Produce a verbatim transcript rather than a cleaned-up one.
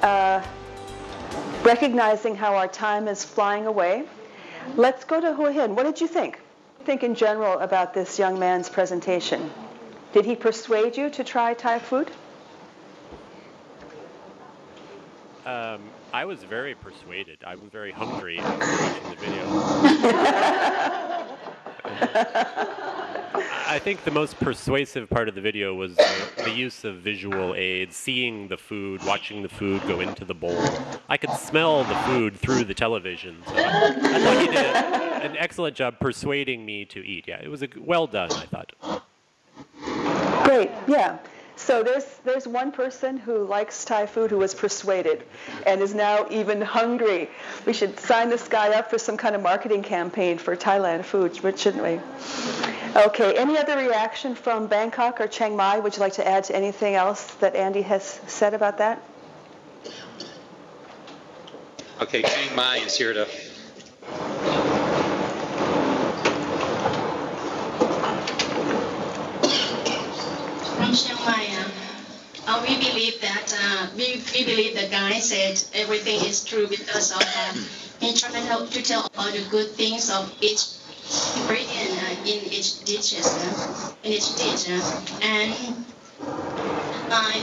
uh, recognizing how our time is flying away. Let's go to Hua Hin. What did you think? Think in general about this young man's presentation. Did he persuade you to try Thai food? Um, I was very persuaded. I was very hungry after watching the video. I think the most persuasive part of the video was the, the use of visual aids, seeing the food, watching the food go into the bowl. I could smell the food through the television. So I thought he did an excellent job persuading me to eat. Yeah, it was a, well done, I thought. Great, yeah. So there's there's one person who likes Thai food who was persuaded and is now even hungry. We should sign this guy up for some kind of marketing campaign for Thailand food, shouldn't we? Okay, any other reaction from Bangkok or Chiang Mai? Would you like to add to anything else that Andy has said about that? Okay, Chiang Mai is here to... From Chiang Mai, uh, we believe that uh, we, we believe the guy said everything is true because of uh, he tried to, to tell all the good things of each ingredient uh, in each dishes uh, in each dish uh, and uh,